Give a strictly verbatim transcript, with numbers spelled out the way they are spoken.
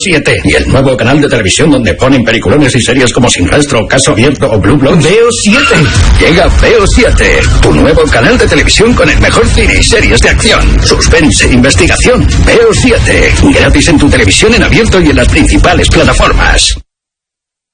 siete. Y el nuevo canal de televisión donde ponen peliculones y series como Sin Rastro, Caso Abierto o Blue Bloods. Veo siete. Llega Veo siete, tu nuevo canal de televisión con el mejor cine y series de acción, suspense, investigación. Veo siete. Gratis en tu televisión en abierto y en las principales plataformas.